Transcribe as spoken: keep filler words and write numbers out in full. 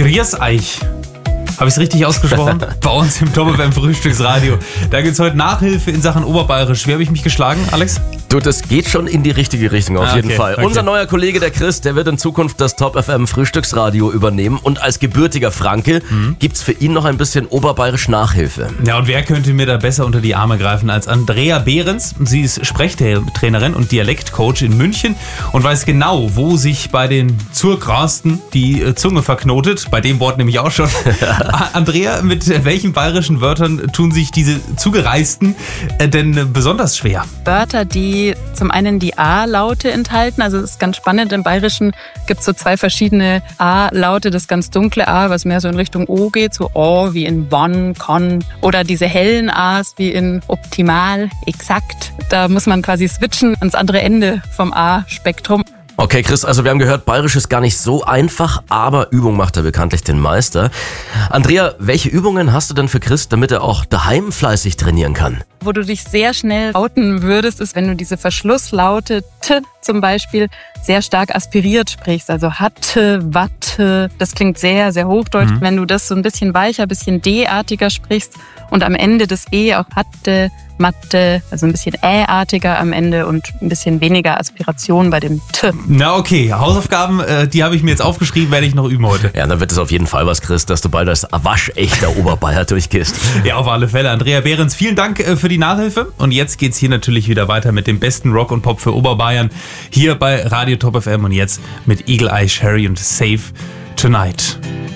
Grüß euch. Habe ich es richtig ausgesprochen? Bei uns im Top F M Frühstücksradio. Da gibt es heute Nachhilfe in Sachen Oberbayerisch. Wie habe ich mich geschlagen, Alex? Du, das geht schon in die richtige Richtung, auf Ah, jeden okay, Fall. okay. Unser neuer Kollege, der Chris, der wird in Zukunft das Top F M Frühstücksradio übernehmen. Und als gebürtiger Franke mhm. gibt's für ihn noch ein bisschen Oberbayerisch Nachhilfe. Ja, und wer könnte mir da besser unter die Arme greifen als Andrea Behrens? Sie ist Sprechtrainerin und Dialektcoach in München und weiß genau, wo sich bei den Zurgrasten die Zunge verknotet. Bei dem Wort nämlich auch schon. Andrea, mit welchen bayerischen Wörtern tun sich diese Zugereisten denn besonders schwer? Wörter, die zum einen die A-Laute enthalten. Also es ist ganz spannend. Im Bayerischen gibt es so zwei verschiedene A-Laute. Das ganz dunkle A, was mehr so in Richtung O geht, so O wie in wann, kann. Oder diese hellen A's wie in optimal, exakt. Da muss man quasi switchen ans andere Ende vom A-Spektrum. Okay, Chris, also wir haben gehört, Bayerisch ist gar nicht so einfach, aber Übung macht ja bekanntlich den Meister. Andrea, welche Übungen hast du denn für Chris, damit er auch daheim fleißig trainieren kann? Wo du dich sehr schnell lauten würdest, ist, wenn du diese Verschlusslaute T zum Beispiel sehr stark aspiriert sprichst. Also hatte, watte, das klingt sehr, sehr hochdeutsch. Mhm. Wenn du das so ein bisschen weicher, ein bisschen D-artiger sprichst und am Ende das E auch hatte, Mathe, also ein bisschen Ä-artiger am Ende und ein bisschen weniger Aspiration bei dem T. Na okay, Hausaufgaben, äh, die habe ich mir jetzt aufgeschrieben, werde ich noch üben heute. Ja, dann wird es auf jeden Fall was, Chris, dass du bald als waschechter Oberbayer durchgehst. Ja, auf alle Fälle. Andrea Behrens, vielen Dank äh, für die Nachhilfe. Und jetzt geht's hier natürlich wieder weiter mit dem besten Rock und Pop für Oberbayern. Hier bei Radio Top F M und jetzt mit Eagle Eye Cherry und Save Tonight.